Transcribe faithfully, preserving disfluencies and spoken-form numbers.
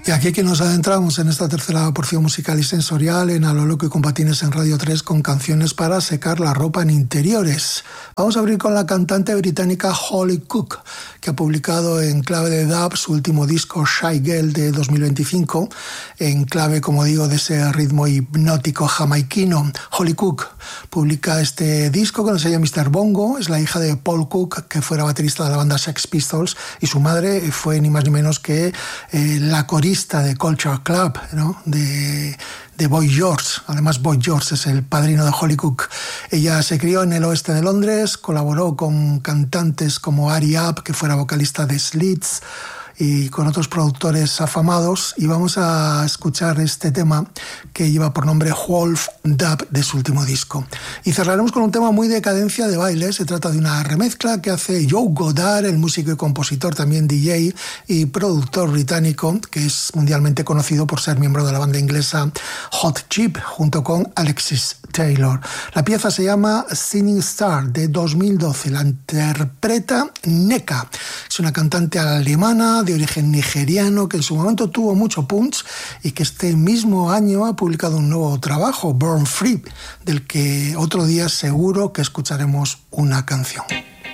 Y aquí que nos adentramos en esta tercera porción musical y sensorial en A lo loco y con patines en Radio tres con canciones para secar la ropa en interiores. Vamos a abrir con la cantante británica Holly Cook, que ha publicado en clave de dub su último disco Shy Girl de dos mil veinticinco, en clave, como digo, de ese ritmo hipnótico jamaiquino. Holly Cook publica este disco con el sello mister Bongo. Es la hija de Paul Cook, que fuera baterista de la banda Sex Pistols, y su madre fue ni más ni menos que eh, la corista de Culture Club, ¿no? de, de Boy George. Además, Boy George es el padrino de Holly Cook. Ella se crió en el oeste de Londres, colaboró con cantantes como Ari Up, que fuera vocalista de Slits, y con otros productores afamados, y vamos a escuchar este tema que lleva por nombre Wolf Dub de su último disco. Y cerraremos con un tema muy de cadencia de baile. Se trata de una remezcla que hace Joe Goddard, el músico y compositor, también D J y productor británico, que es mundialmente conocido por ser miembro de la banda inglesa Hot Chip, junto con Alexis Taylor. La pieza se llama Singing Star de dos mil doce. La interpreta Neka. Es una cantante alemana de origen nigeriano que en su momento tuvo mucho punch y que este mismo año ha publicado un nuevo trabajo, Born Free, del que otro día seguro que escucharemos una canción.